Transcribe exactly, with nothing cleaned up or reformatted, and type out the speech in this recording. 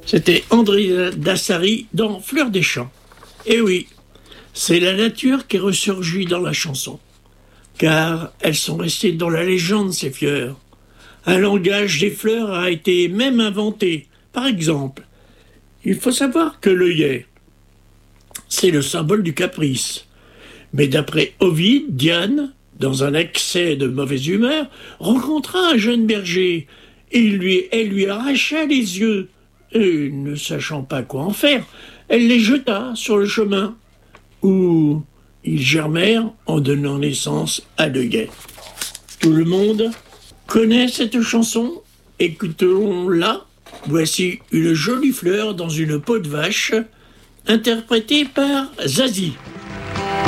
C'était André Dassary dans Fleurs des Champs. Et oui, c'est la nature qui ressurgit dans la chanson. Car elles sont restées dans la légende, ces fleurs. Un langage des fleurs a été même inventé. Par exemple, il faut savoir que l'œillet, c'est le symbole du caprice. Mais d'après Ovide, Diane, dans un excès de mauvaise humeur, rencontra un jeune berger et lui, elle lui arracha les yeux. Et ne sachant pas quoi en faire, elle les jeta sur le chemin, où ils germèrent en donnant naissance à l'œillet. Tout le monde connaît cette chanson? Écoutons-la. Voici une jolie fleur dans une peau de vache, interprétée par Zazie.